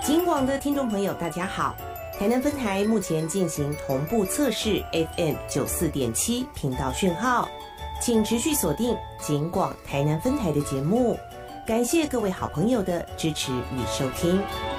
警广的听众朋友，大家好。台南分台目前进行同步测试 FM 94.7频道讯号，请持续锁定警广台南分台的节目。感谢各位好朋友的支持与收听。